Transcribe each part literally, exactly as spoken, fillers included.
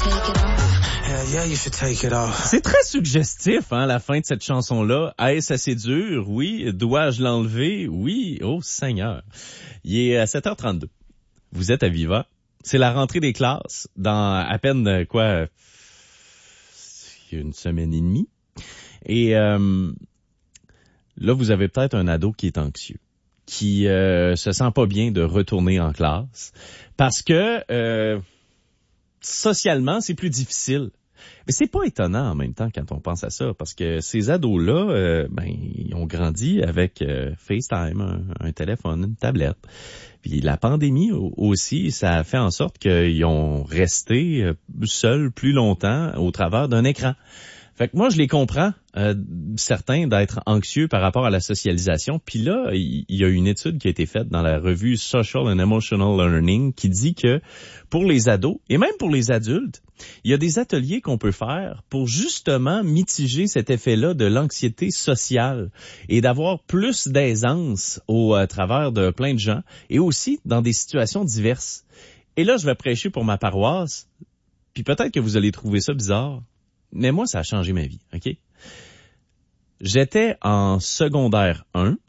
Yeah, you should take it off. C'est très suggestif, hein, la fin de cette chanson-là. Est-ce assez dur? Oui. Dois-je l'enlever? Oui. Oh, Seigneur. Il est à sept heures trente-deux. Vous êtes à Viva. C'est la rentrée des classes dans à peine, quoi, une semaine et demie. Et euh, là, vous avez peut-être un ado qui est anxieux, qui euh, se sent pas bien de retourner en classe parce que euh, socialement, c'est plus difficile. Mais c'est pas étonnant en même temps quand on pense à ça, parce que ces ados-là, euh, ben, ils ont grandi avec euh, FaceTime, un, un téléphone, une tablette. Puis la pandémie aussi, ça a fait en sorte qu'ils ont resté seuls plus longtemps au travers d'un écran. Fait que moi, je les comprends, euh, certains, d'être anxieux par rapport à la socialisation. Puis là, il y a une étude qui a été faite dans la revue Social and Emotional Learning qui dit que pour les ados, et même pour les adultes, il y a des ateliers qu'on peut faire pour justement mitiger cet effet-là de l'anxiété sociale et d'avoir plus d'aisance au euh, travers de plein de gens et aussi dans des situations diverses. Et là, je vais prêcher pour ma paroisse, puis peut-être que vous allez trouver ça bizarre, mais moi, ça a changé ma vie, OK? J'étais en secondaire un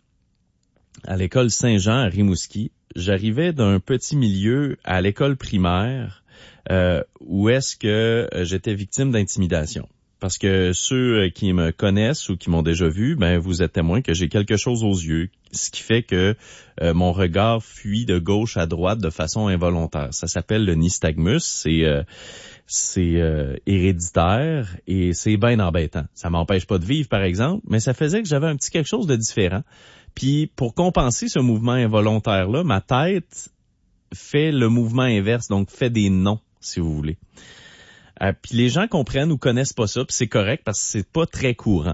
à l'école Saint-Jean à Rimouski. J'arrivais d'un petit milieu à l'école primaire euh, où est-ce que j'étais victime d'intimidation. Parce que ceux qui me connaissent ou qui m'ont déjà vu, ben vous êtes témoins que j'ai quelque chose aux yeux, ce qui fait que euh, mon regard fuit de gauche à droite de façon involontaire. Ça s'appelle le nystagmus, c'est euh, c'est euh, héréditaire et c'est bien embêtant. Ça m'empêche pas de vivre, par exemple, mais ça faisait que j'avais un petit quelque chose de différent. Puis pour compenser ce mouvement involontaire-là, ma tête fait le mouvement inverse, donc fait des noms, si vous voulez. Euh, puis les gens comprennent ou connaissent pas ça, puis c'est correct parce que c'est pas très courant.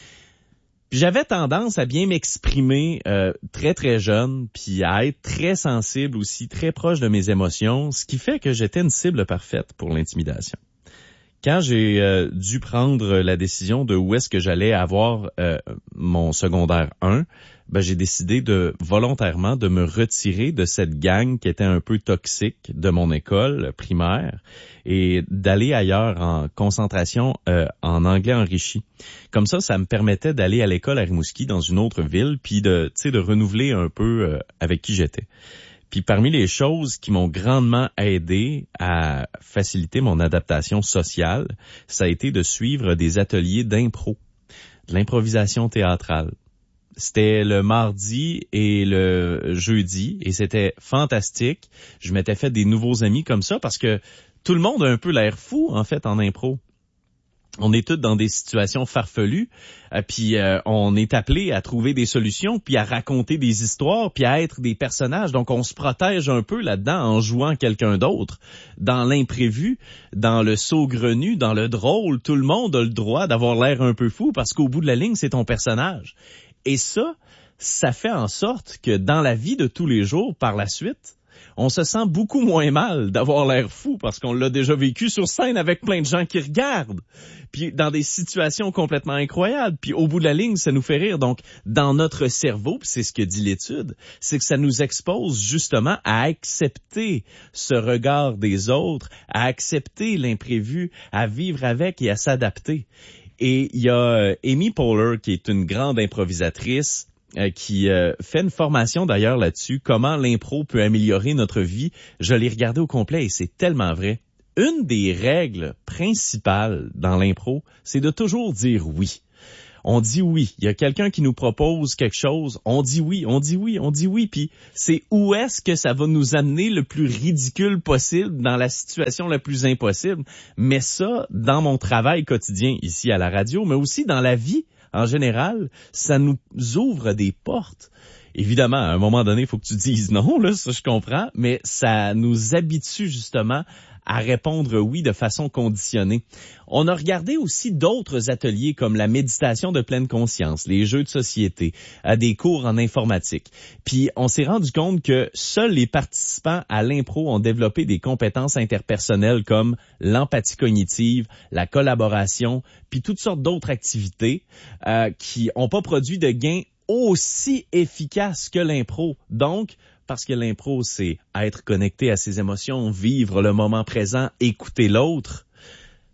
Puis j'avais tendance à bien m'exprimer euh, très très jeune, puis à être très sensible aussi, très proche de mes émotions, ce qui fait que j'étais une cible parfaite pour l'intimidation. Quand j'ai euh, dû prendre la décision de où est-ce que j'allais avoir euh, mon secondaire un, ben j'ai décidé de volontairement de me retirer de cette gang qui était un peu toxique de mon école primaire et d'aller ailleurs en concentration euh, en anglais enrichi. Comme ça, ça me permettait d'aller à l'école à Rimouski dans une autre ville puis de, tu sais, de renouveler un peu euh, avec qui j'étais. Puis parmi les choses qui m'ont grandement aidé à faciliter mon adaptation sociale, ça a été de suivre des ateliers d'impro, de l'improvisation théâtrale. C'était le mardi et le jeudi et c'était fantastique. Je m'étais fait des nouveaux amis comme ça parce que tout le monde a un peu l'air fou en fait en impro. On est tous dans des situations farfelues, euh, puis euh, on est appelé à trouver des solutions, puis à raconter des histoires, puis à être des personnages. Donc on se protège un peu là-dedans en jouant quelqu'un d'autre. Dans l'imprévu, dans le saugrenu, dans le drôle, tout le monde a le droit d'avoir l'air un peu fou parce qu'au bout de la ligne, c'est ton personnage. Et ça, ça fait en sorte que dans la vie de tous les jours, par la suite, on se sent beaucoup moins mal d'avoir l'air fou parce qu'on l'a déjà vécu sur scène avec plein de gens qui regardent, puis dans des situations complètement incroyables, puis au bout de la ligne, ça nous fait rire. Donc, dans notre cerveau, puis c'est ce que dit l'étude, c'est que ça nous expose justement à accepter ce regard des autres, à accepter l'imprévu, à vivre avec et à s'adapter. Et il y a Amy Poehler, qui est une grande improvisatrice, euh, qui euh, fait une formation d'ailleurs là-dessus, comment l'impro peut améliorer notre vie. Je l'ai regardé au complet et c'est tellement vrai. Une des règles principales dans l'impro, c'est de toujours dire oui. On dit oui. Il y a quelqu'un qui nous propose quelque chose, on dit oui, on dit oui, on dit oui, puis c'est où est-ce que ça va nous amener le plus ridicule possible dans la situation la plus impossible. Mais ça, dans mon travail quotidien ici à la radio, mais aussi dans la vie en général, ça nous ouvre des portes. Évidemment, à un moment donné, il faut que tu dises non, là, ça je comprends, mais ça nous habitue justement à répondre oui de façon conditionnée. On a regardé aussi d'autres ateliers comme la méditation de pleine conscience, les jeux de société, à des cours en informatique. Puis on s'est rendu compte que seuls les participants à l'impro ont développé des compétences interpersonnelles comme l'empathie cognitive, la collaboration, puis toutes sortes d'autres activités euh, qui n'ont pas produit de gains aussi efficaces que l'impro. Donc, parce que l'impro, c'est être connecté à ses émotions, vivre le moment présent, écouter l'autre.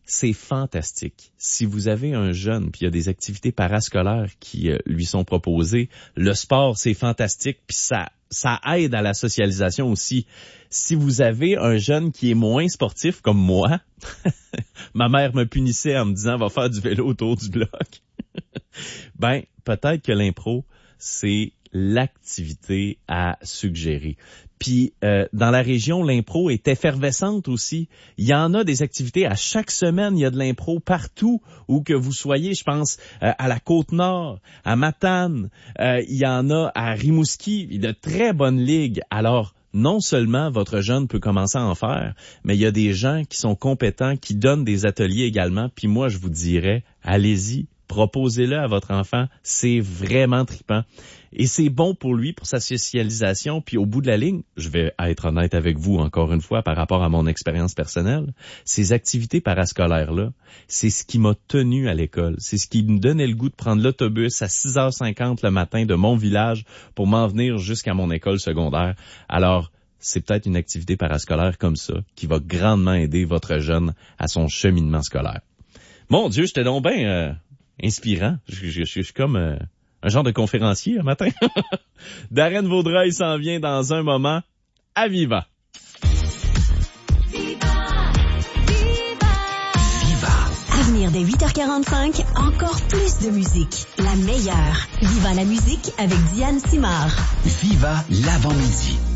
c'est fantastique. Si vous avez un jeune, puis il y a des activités parascolaires qui euh, lui sont proposées, le sport, c'est fantastique, puis ça ça aide à la socialisation aussi. Si vous avez un jeune qui est moins sportif comme moi, ma mère me punissait en me disant « va faire du vélo autour du bloc », ben peut-être que l'impro, c'est l'activité à suggérer. Puis euh, dans la région, l'impro est effervescente aussi. Il y en a des activités à chaque semaine, il y a de l'impro partout où que vous soyez. Je pense euh, à la Côte-Nord, à Matane, euh, il y en a à Rimouski, il y a de très bonnes ligues. Alors, non seulement votre jeune peut commencer à en faire, mais il y a des gens qui sont compétents, qui donnent des ateliers également. Puis moi, je vous dirais, allez-y, proposez-le à votre enfant, c'est vraiment trippant. Et c'est bon pour lui, pour sa socialisation. Puis au bout de la ligne, je vais être honnête avec vous encore une fois par rapport à mon expérience personnelle, ces activités parascolaires-là, c'est ce qui m'a tenu à l'école. C'est ce qui me donnait le goût de prendre l'autobus à six heures cinquante le matin de mon village pour m'en venir jusqu'à mon école secondaire. Alors, c'est peut-être une activité parascolaire comme ça qui va grandement aider votre jeune à son cheminement scolaire. Mon Dieu, j'étais donc bien euh, inspirant. Je, je, je, je suis comme... Euh, un genre de conférencier un matin. Darren Vaudreuil s'en vient dans un moment à Viva. Viva! Viva! Viva! À venir dès huit heures quarante-cinq, encore plus de musique. La meilleure. Viva la musique avec Diane Simard. Viva l'avant-midi.